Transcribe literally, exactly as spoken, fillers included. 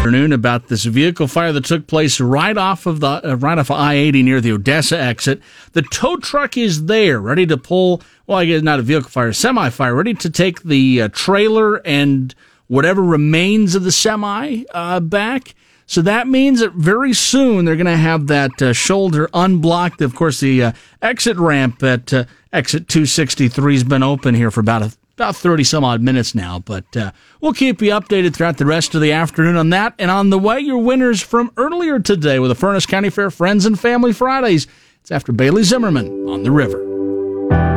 afternoon about this vehicle fire that took place right off of the uh, right off of I eighty near the Odessa exit. The tow truck is there, ready to pull. Well, I guess not a vehicle fire, a semi fire, ready to take the uh, trailer and whatever remains of the semi uh, back. So that means that very soon they're going to have that uh, shoulder unblocked. Of course, the uh, exit ramp at uh, exit two sixty-three has been open here for about a, about thirty some odd minutes now. But uh, we'll keep you updated throughout the rest of the afternoon on that. And on the way, your winners from earlier today with the Furnace County Fair Friends and Family Fridays. It's after Bailey Zimmerman on the River.